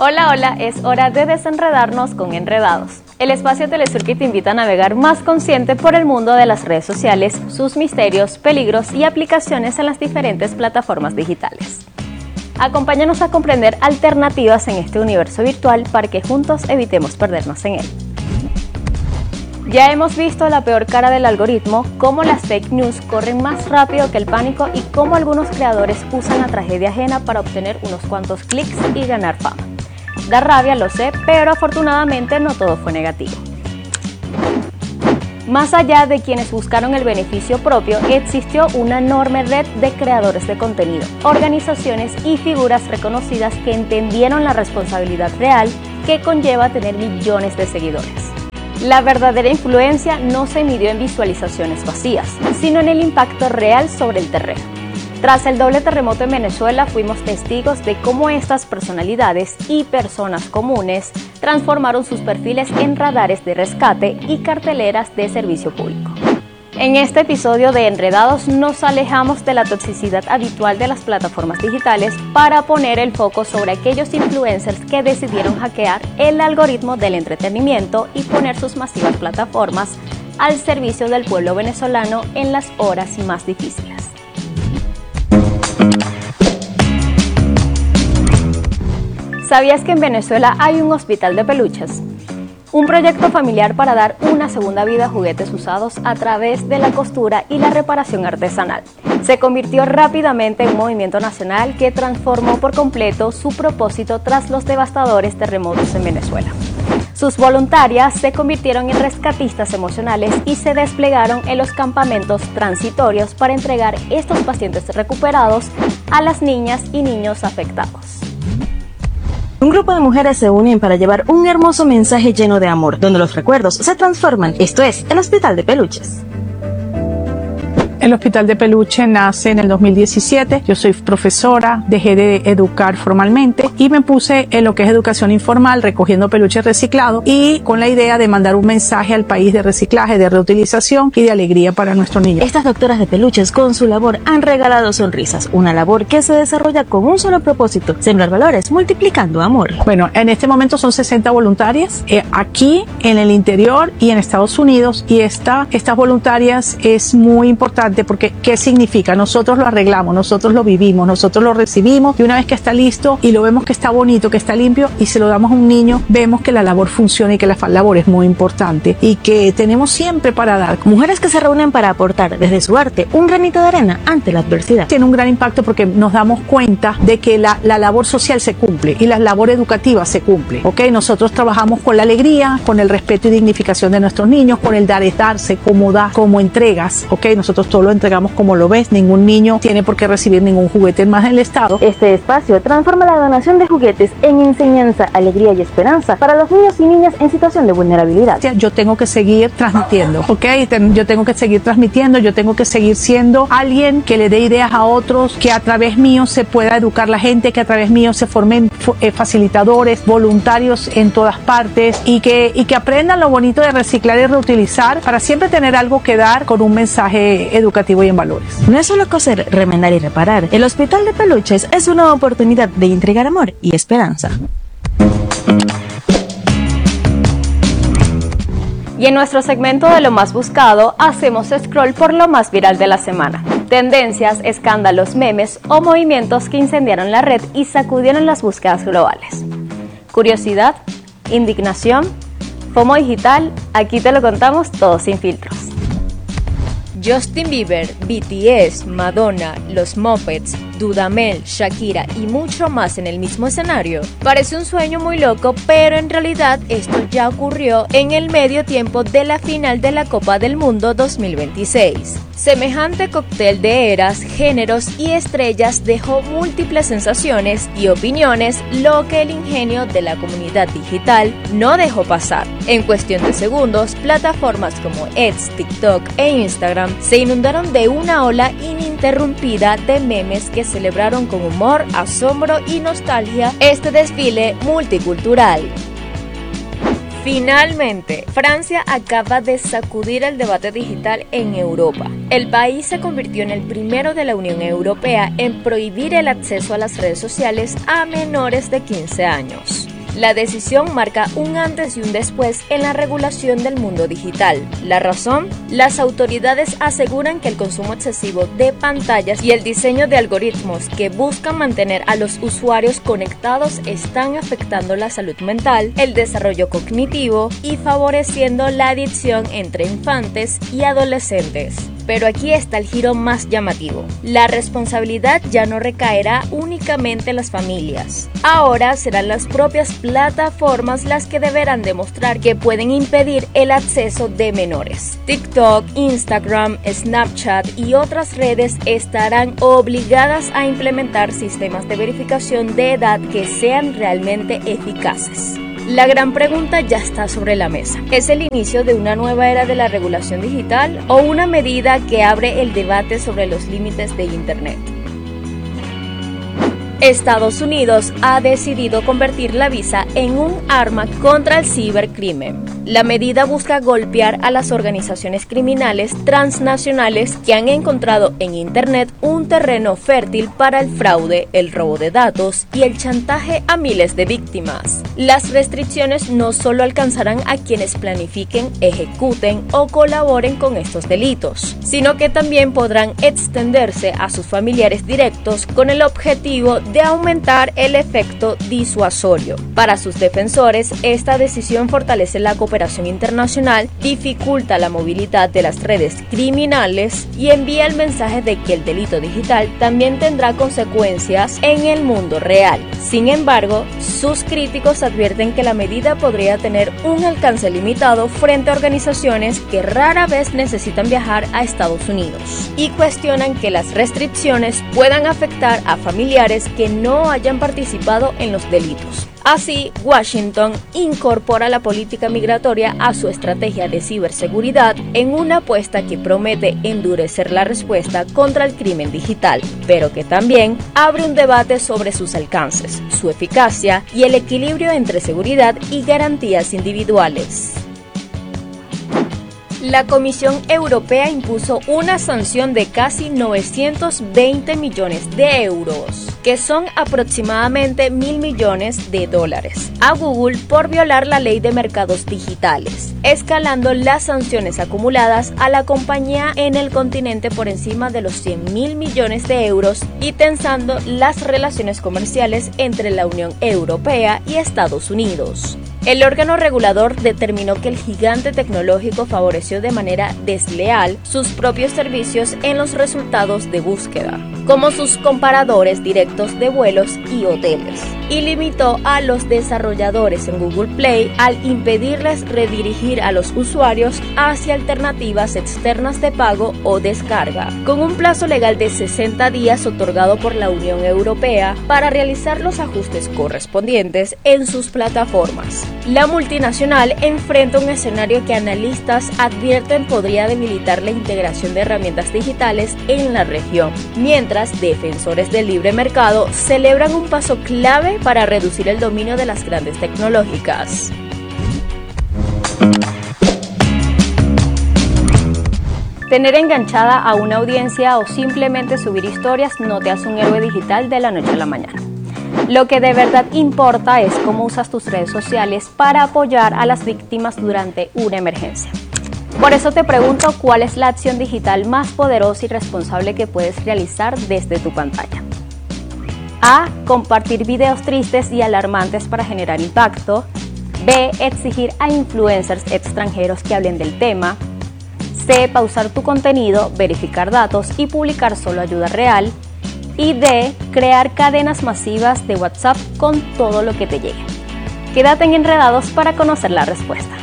Hola, hola, es hora de desenredarnos con Enredados, el espacio Telesur que te invita a navegar más consciente por el mundo de las redes sociales, sus misterios, peligros y aplicaciones en las diferentes plataformas digitales. Acompáñanos a comprender alternativas en este universo virtual para que juntos evitemos perdernos en él. Ya hemos visto la peor cara del algoritmo, cómo las fake news corren más rápido que el pánico y cómo algunos creadores usan la tragedia ajena para obtener unos cuantos clics y ganar fama. Da rabia, lo sé, pero afortunadamente no todo fue negativo. Más allá de quienes buscaron el beneficio propio, existió una enorme red de creadores de contenido, organizaciones y figuras reconocidas que entendieron la responsabilidad real que conlleva tener millones de seguidores. La verdadera influencia no se midió en visualizaciones vacías, sino en el impacto real sobre el terreno. Tras el doble terremoto en Venezuela, fuimos testigos de cómo estas personalidades y personas comunes transformaron sus perfiles en radares de rescate y carteleras de servicio público. En este episodio de Enredados nos alejamos de la toxicidad habitual de las plataformas digitales para poner el foco sobre aquellos influencers que decidieron hackear el algoritmo del entretenimiento y poner sus masivas plataformas al servicio del pueblo venezolano en las horas más difíciles. ¿Sabías que en Venezuela hay un hospital de peluches? Un proyecto familiar para dar una segunda vida a juguetes usados a través de la costura y la reparación artesanal. Se convirtió rápidamente en un movimiento nacional que transformó por completo su propósito tras los devastadores terremotos en Venezuela. Sus voluntarias se convirtieron en rescatistas emocionales y se desplegaron en los campamentos transitorios para entregar estos pacientes recuperados a las niñas y niños afectados. Un grupo de mujeres se unen para llevar un hermoso mensaje lleno de amor, donde los recuerdos se transforman. Esto es el Hospital de Peluches. El Hospital de Peluche nace en el 2017. Yo soy profesora, dejé de educar formalmente y me puse en lo que es educación informal, recogiendo peluches reciclados y con la idea de mandar un mensaje al país de reciclaje, de reutilización y de alegría para nuestros niños. Estas doctoras de peluches con su labor han regalado sonrisas, una labor que se desarrolla con un solo propósito: sembrar valores, multiplicando amor. Bueno, en este momento son 60 voluntarias aquí en el interior y en Estados Unidos, y estas voluntarias es muy importante porque ¿qué significa? Nosotros lo arreglamos, nosotros lo vivimos, nosotros lo recibimos y una vez que está listo y lo vemos que está bonito, que está limpio y se lo damos a un niño, vemos que la labor funciona y que la labor es muy importante y que tenemos siempre para dar. Mujeres que se reúnen para aportar desde su arte un granito de arena ante la adversidad. Tiene un gran impacto porque nos damos cuenta de que la labor social se cumple y la labor educativa se cumple, ¿ok? Nosotros trabajamos con la alegría, con el respeto y dignificación de nuestros niños, con el dar es darse, como entregas, ¿ok? Nosotros todo lo entregamos como lo ves. Ningún niño tiene por qué recibir ningún juguete más del Estado. Este espacio transforma la donación de juguetes en enseñanza, alegría y esperanza para los niños y niñas en situación de vulnerabilidad. Yo tengo que seguir transmitiendo, ¿ok? Yo tengo que seguir transmitiendo, yo tengo que seguir siendo alguien que le dé ideas a otros, que a través mío se pueda educar la gente, que a través mío se formen facilitadores, voluntarios en todas partes y que aprendan lo bonito de reciclar y reutilizar para siempre tener algo que dar con un mensaje educativo y en valores. No es solo coser, remendar y reparar. El Hospital de Peluches es una oportunidad de entregar amor y esperanza. Y en nuestro segmento de lo más buscado, hacemos scroll por lo más viral de la semana. Tendencias, escándalos, memes o movimientos que incendiaron la red y sacudieron las búsquedas globales. Curiosidad, indignación, FOMO digital, aquí te lo contamos todo sin filtros. Justin Bieber, BTS, Madonna, Los Muppets, Dudamel, Shakira y mucho más en el mismo escenario. Parece un sueño muy loco, pero en realidad esto ya ocurrió en el medio tiempo de la final de la Copa del Mundo 2026. Semejante cóctel de eras, géneros y estrellas dejó múltiples sensaciones y opiniones, lo que el ingenio de la comunidad digital no dejó pasar. En cuestión de segundos, plataformas como X, TikTok e Instagram se inundaron de una ola ininterrumpida de memes que celebraron con humor, asombro y nostalgia este desfile multicultural. Finalmente, Francia acaba de sacudir el debate digital en Europa. El país se convirtió en el primero de la Unión Europea en prohibir el acceso a las redes sociales a menores de 15 años. La decisión marca un antes y un después en la regulación del mundo digital. ¿La razón? Las autoridades aseguran que el consumo excesivo de pantallas y el diseño de algoritmos que buscan mantener a los usuarios conectados están afectando la salud mental, el desarrollo cognitivo y favoreciendo la adicción entre infantes y adolescentes. Pero aquí está el giro más llamativo. La responsabilidad ya no recaerá únicamente en las familias. Ahora serán las propias plataformas las que deberán demostrar que pueden impedir el acceso de menores. TikTok, Instagram, Snapchat y otras redes estarán obligadas a implementar sistemas de verificación de edad que sean realmente eficaces. La gran pregunta ya está sobre la mesa. ¿Es el inicio de una nueva era de la regulación digital o una medida que abre el debate sobre los límites de Internet? Estados Unidos ha decidido convertir la visa en un arma contra el cibercrimen. La medida busca golpear a las organizaciones criminales transnacionales que han encontrado en Internet un terreno fértil para el fraude, el robo de datos y el chantaje a miles de víctimas. Las restricciones no solo alcanzarán a quienes planifiquen, ejecuten o colaboren con estos delitos, sino que también podrán extenderse a sus familiares directos con el objetivo de aumentar el efecto disuasorio. Para sus defensores, esta decisión fortalece la cooperación internacional, dificulta la movilidad de las redes criminales y envía el mensaje de que el delito digital también tendrá consecuencias en el mundo real. Sin embargo, sus críticos advierten que la medida podría tener un alcance limitado frente a organizaciones que rara vez necesitan viajar a Estados Unidos y cuestionan que las restricciones puedan afectar a familiares que no hayan participado en los delitos. Así, Washington incorpora la política migratoria a su estrategia de ciberseguridad en una apuesta que promete endurecer la respuesta contra el crimen digital, pero que también abre un debate sobre sus alcances, su eficacia y el equilibrio entre seguridad y garantías individuales. La Comisión Europea impuso una sanción de casi 920 millones de euros, que son aproximadamente $1.000 millones, a Google por violar la ley de mercados digitales, escalando las sanciones acumuladas a la compañía en el continente por encima de los 100.000 millones de euros y tensando las relaciones comerciales entre la Unión Europea y Estados Unidos. El órgano regulador determinó que el gigante tecnológico favoreció de manera desleal sus propios servicios en los resultados de búsqueda, como sus comparadores directos de vuelos y hoteles, y limitó a los desarrolladores en Google Play al impedirles redirigir a los usuarios hacia alternativas externas de pago o descarga, con un plazo legal de 60 días otorgado por la Unión Europea para realizar los ajustes correspondientes en sus plataformas. La multinacional enfrenta un escenario que analistas advierten podría debilitar la integración de herramientas digitales en la región, mientras defensores del libre mercado celebran un paso clave para reducir el dominio de las grandes tecnológicas. Tener enganchada a una audiencia o simplemente subir historias no te hace un héroe digital de la noche a la mañana. Lo que de verdad importa es cómo usas tus redes sociales para apoyar a las víctimas durante una emergencia. Por eso te pregunto, ¿cuál es la acción digital más poderosa y responsable que puedes realizar desde tu pantalla? A. Compartir videos tristes y alarmantes para generar impacto. B. Exigir a influencers extranjeros que hablen del tema. C. Pausar tu contenido, verificar datos y publicar solo ayuda real. Y D. Crear cadenas masivas de WhatsApp con todo lo que te llegue. Quédate en Enredados para conocer la respuesta.